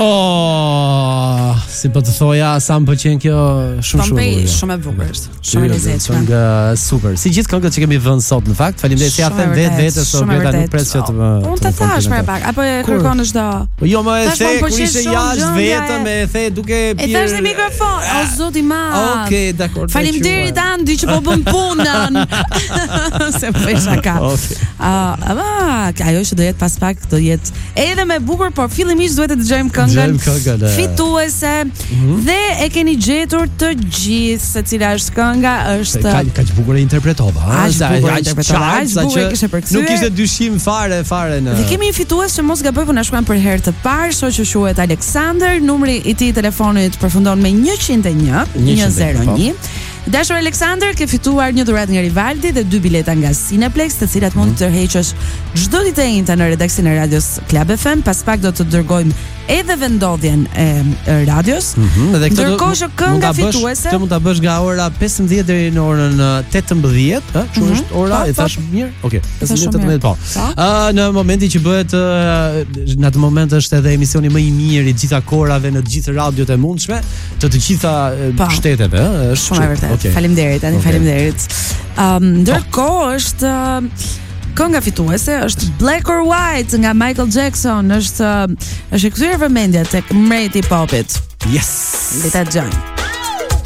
Oh, si po të thoja sa më pëlqen kjo shumë shumë e bukur është. Shumë e lezetshme. Nga super. Si gjithë këngët që kemi vënë sot në fakt, faleminderit se ja them vetë se Greta nuk pres që të më. Unë të thash më pak, apo e kërkon çdo. Po jo më e the kur ishe jashtë vetëm e the duke e thash në mikrofon. O zoti i madh. Okej, dakor. Faleminderit Andi që po bën punën. Se bëj shaka. Ajo që do jetë pas pak do jetë edhe më bukur, por fillimisht duhet të dëgjojmë këngën fituese dhe e keni gjetur të gjithë se cila është kënga, është kaq bukur e interpretova. Nuk ishte dyshim fare në. Dhe kemi një fitues që mos gaboj, po na shkruan për herë të parë, shoqë quhet Alexander, numri i tij telefonit përfundon me 101 101. Dashur Alexander, ke fituar një dhuratë nga Rivaldi dhe 2 bileta nga Cineplex, të cilat mund të tërheqësh çdo ditë e njëjta në redaksionin e radios Club FM. Pas pak do të dërgojmë edhe vendodhjen e radios. Dhe ndërkohë që kënga fituese të mund ta bësh nga ora 15 deri në orën 18, ëh, kështu është ora, e thash mirë? Okej, 15-18 po. Në momentin që bëhet në atë moment është edhe emisioni më i mirë i gjitha kohërave në të gjithë radiot e mundshme të gjitha shteteve, ëh, është shumë e vërtetë. Faleminderit, faleminderit. Ndërkohë është kënga fituese është Black or White nga Michael Jackson, është e kthyer vëmendja tek mreti i popit. Yes. Le ta dëgjojmë.